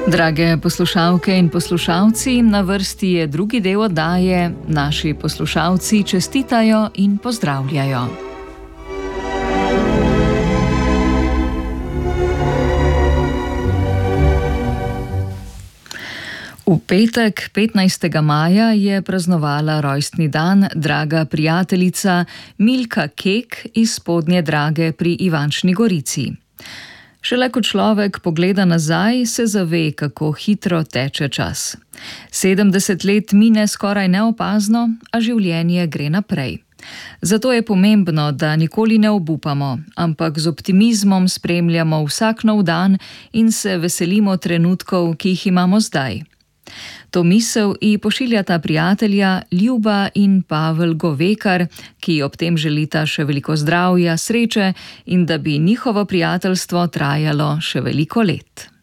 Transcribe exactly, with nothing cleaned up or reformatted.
Drage poslušalke in poslušalci, na vrsti je drugi del oddaje. Naši poslušalci čestitajo in pozdravljajo. V petek, petnajstega maja, je praznovala rojstni dan draga prijateljica Milka Kek iz Spodnje Drage pri Ivančni Gorici. Šele ko človek pogleda nazaj, se zave, kako hitro teče čas. sedemdeset let mine skoraj neopazno, a življenje gre naprej. Zato je pomembno, da nikoli ne obupamo, ampak z optimizmom spremljamo vsak nov dan in se veselimo trenutkov, ki jih imamo zdaj. To misel ji pošiljata prijatelja Ljuba in Pavel Govekar, ki ob tem želita še veliko zdravja, sreče in da bi njihovo prijateljstvo trajalo še veliko let.